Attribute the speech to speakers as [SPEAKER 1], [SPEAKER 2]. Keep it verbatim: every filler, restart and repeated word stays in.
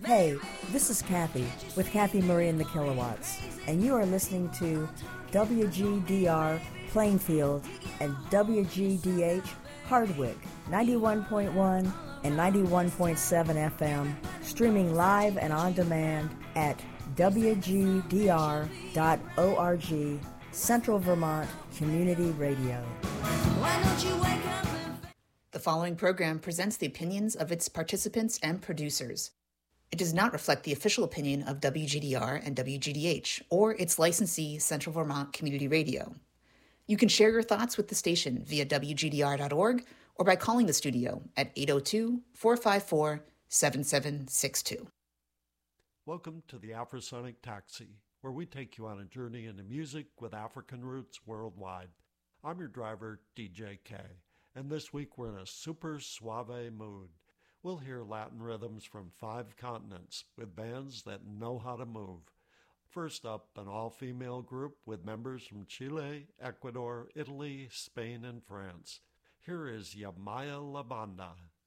[SPEAKER 1] Hey, this is Kathy with Kathy Marie and the Kilowatts, and you are listening to W G D R Plainfield and W G D H Hardwick ninety-one point one and ninety-one point seven F M, streaming live and on demand at W G D R dot org, Central Vermont Community Radio.
[SPEAKER 2] Why don't you wake up and... The following program presents the opinions of its participants and producers. It does not reflect the official opinion of W G D R and W G D H or its licensee, Central Vermont Community Radio. You can share your thoughts with the station via W G D R dot org or by calling the studio at eight oh two, four five four, seven seven six two.
[SPEAKER 3] Welcome to the Afrosonic Taxi, where we take you on a journey into music with African roots worldwide. I'm your driver, D J K, and this week we're in a super suave mood. We'll hear Latin rhythms from five continents with bands that know how to move. First up, an all-female group with members from Chile, Ecuador, Italy, Spain, and France. Here is Yamaya La Banda.